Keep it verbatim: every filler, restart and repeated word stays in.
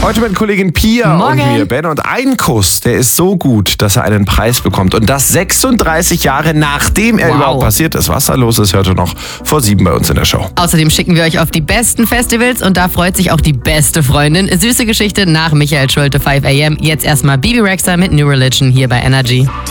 Heute mit Kollegin Pia Morgen. und mir, Ben. Und ein Kuss, der ist so gut, dass er einen Preis bekommt. Und das sechsunddreißig Jahre nachdem er Wow. überhaupt passiert ist. Was da los ist, hört ihr noch vor sieben bei uns in der Show. Außerdem schicken wir euch auf die besten Festivals und da freut sich auch die beste Freundin. Süße Geschichte nach Michael Schulte, five a m. Jetzt erstmal Bibi Rexha mit New Religion hier bei Energy.